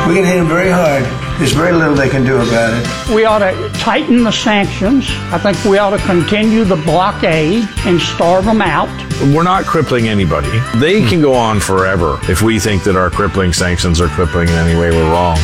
We can hit them very hard. There's very little they can do about it. We ought to tighten the sanctions. I think we ought to continue the blockade and starve them out. We're not crippling anybody. They can go on forever. If we think that our crippling sanctions are crippling in any way, we're wrong.